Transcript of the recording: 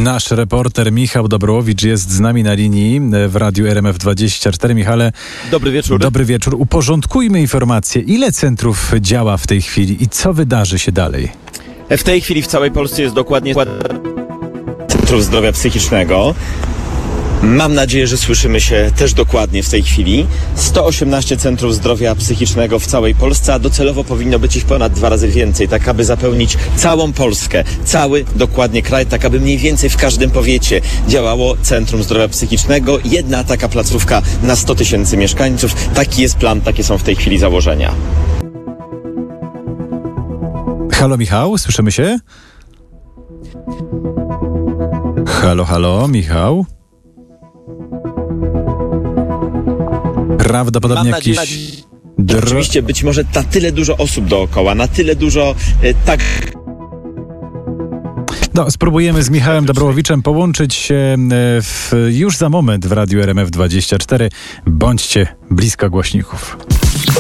Nasz reporter Michał Dobrowicz jest z nami na linii w radiu RMF24. Michale, dobry wieczór. Dobry wieczór. Uporządkujmy informacje. Ile centrów działa w tej chwili i co wydarzy się dalej? W tej chwili w całej Polsce jest dokładnie Centrów Zdrowia Psychicznego. Mam nadzieję, że słyszymy się też dokładnie w tej chwili. 118 centrów zdrowia psychicznego w całej Polsce, a docelowo powinno być ich ponad 2 razy więcej, tak aby zapełnić całą Polskę, cały dokładnie kraj, tak aby mniej więcej w każdym powiecie działało Centrum Zdrowia Psychicznego. Jedna taka placówka na 100 000 mieszkańców. Taki jest plan, takie są w tej chwili założenia. Halo Michał, słyszymy się? Halo, Michał? Prawdopodobnie jakiś... Oczywiście być może na tyle dużo osób dookoła, na tyle dużo No, spróbujemy z Michałem Dobrowiczem połączyć się już za moment w radiu RMF24. Bądźcie blisko głośników.